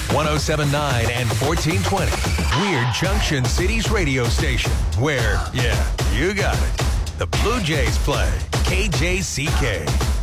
1079 and 1420. We're Junction City's radio station where, yeah, you got it. The Blue Jays play KJCK.